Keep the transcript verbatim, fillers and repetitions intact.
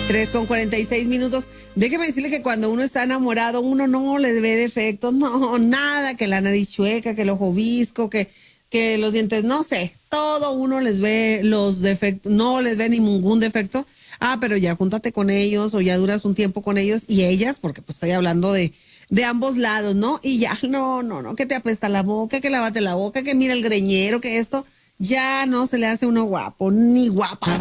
Tres con cuarenta y seis minutos. Déjeme decirle que cuando uno está enamorado, uno no le ve defectos, no, nada, que la nariz chueca, que el ojo visco, que, que los dientes, no sé, todo uno les ve los defectos, no les ve ningún defecto. Ah, pero ya júntate con ellos o ya duras un tiempo con ellos y ellas, porque pues estoy hablando de, de ambos lados, ¿no? Y ya, no, no, no, que te apesta la boca, que lávate la boca, que mira el greñero, que esto, ya no se le hace uno guapo, ni guapa.